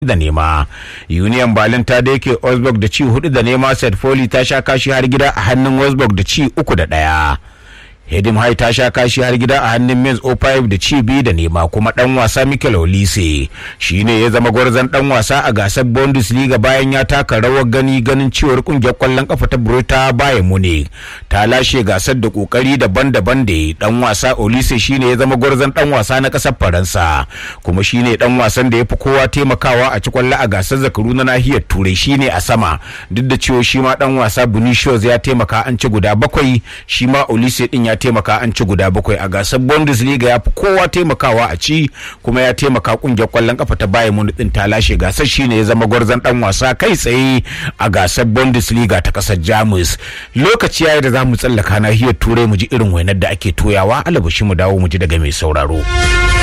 da nema. Union Berlin ta da yake Wolfsburg da ci 4-0. St. Pauli ta sha kashi har gida a hannun Wolfsburg da ci 3-1. Heidenheim ta sha kashi har gida a hannun Mainz 05 da ci 2-0. Kuma dan wasa Mikel Olise shine ya zama gwarzon dan wasa a gasar Bundesliga bayan ya taka rawar ganin ciwar kungiyar kwallon kafa ta Borussia Bayern Munich ta lashe gasar da kokari daban-daban da dan wasa Olise shine ya zama gwarzon dan wasa na kasar Faransa kuma shine dan wasan da yafi kowa taimakawa a ci kwallo a gasar zakaru na nahiyar Turai shine a sama duk da cewa shi ma dan wasa Vinicius ya taimaka an ci guda 7 shi ma Olise din ya taimaka an ci guda 7 a gasar Bundesliga ya fi kowa taimakawa a ci kuma ya taimaka kungiyar kwallon kafa ta Bayern Munich din ta lashe gasar shine ya zama gwarzon dan wasa kai tsaye a gasar Bundesliga ta kasar Jamus. Lokaci yayi da zamu tsallaka nahiyar Turai mu ji irin wainar da ake toyawa, alabashi mu dawo mu ji daga mai sauraro.